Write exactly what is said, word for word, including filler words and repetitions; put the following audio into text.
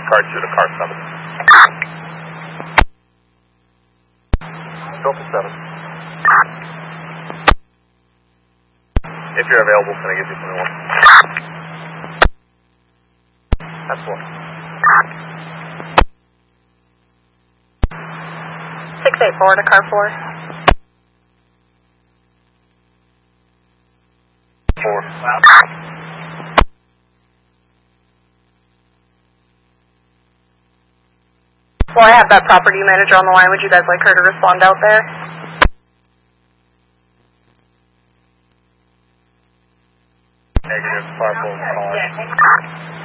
car two to car seven. Delta seven. If you're available, can I give you twenty-one? That's one. six eight four to car four. Four. Well, I have that property manager on the line. Would you guys like her to respond out there? Negative, five, four, five.